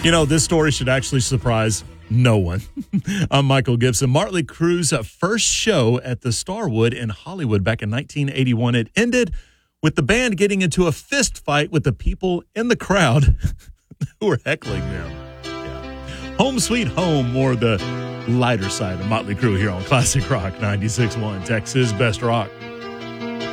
This story should actually surprise no one. I'm Michael Gibson. Motley Crue's first show at the Starwood in Hollywood back in 1981. It ended with the band getting into a fist fight with the people in the crowd who were heckling them. Yeah. Home Sweet Home, more the lighter side of Motley Crue here on Classic Rock 96.1, Texas Best Rock.